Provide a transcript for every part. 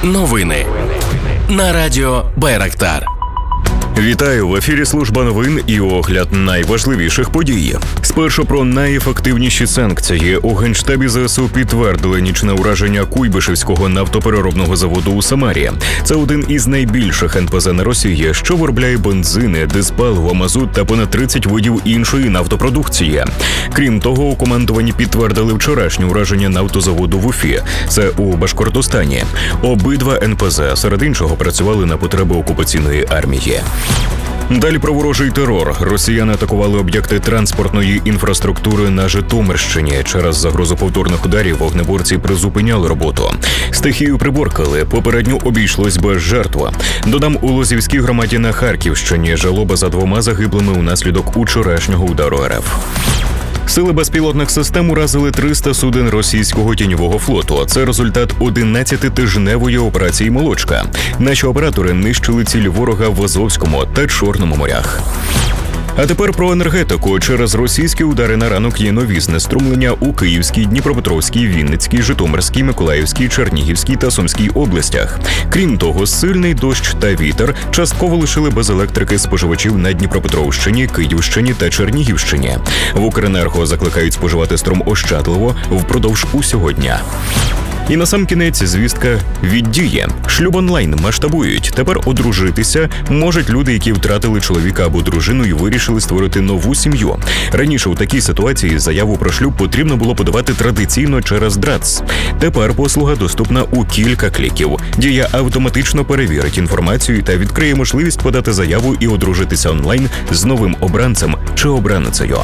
Новини на радіо Байрактар. Вітаю! В ефірі служба новин і огляд найважливіших подій. Спершу про найефективніші санкції. У Генштабі ЗСУ підтвердили нічне ураження Куйбишевського нафтопереробного заводу у Самарі. Це один із найбільших НПЗ на Росії, що виробляє бензини, дизпаливо, мазут та понад 30 видів іншої нафтопродукції. Крім того, у командуванні підтвердили вчорашнє ураження нафтозаводу в Уфі. Це у Башкортостані. Обидва НПЗ, серед іншого, працювали на потреби окупаційної армії. Далі про ворожий терор. Росіяни атакували об'єкти транспортної інфраструктури на Житомирщині. Через загрозу повторних ударів вогнеборці призупиняли роботу. Стихію приборкали, попередньо обійшлось без жертв. Додам, у Лозівській громаді на Харківщині жалоба за 2 загиблими унаслідок учорашнього удару РФ. Сили безпілотних систем уразили 300 суден російського тіньового флоту. Це результат 11-тижневої операції «Молочка». Наші оператори нищили цілі ворога в Азовському та Чорному морях. А тепер про енергетику. Через російські удари на ранок є нові знеструмлення у Київській, Дніпропетровській, Вінницькій, Житомирській, Миколаївській, Чернігівській та Сумській областях. Крім того, сильний дощ та вітер частково лишили без електрики споживачів на Дніпропетровщині, Київщині та Чернігівщині. В Укренерго закликають споживати струм ощадливо впродовж усього дня. І насамкінець звістка від Дії. Шлюб онлайн масштабують. Тепер одружитися можуть люди, які втратили чоловіка або дружину і вирішили створити нову сім'ю. Раніше у такій ситуації заяву про шлюб потрібно було подавати традиційно через ДРАЦ. Тепер послуга доступна у кілька кліків. Дія автоматично перевірить інформацію та відкриє можливість подати заяву і одружитися онлайн з новим обранцем чи обраницею.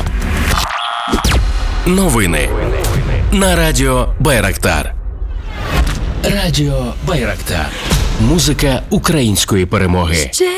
Новини на радіо Байрактар. Радіо Байрактар. Музика української перемоги.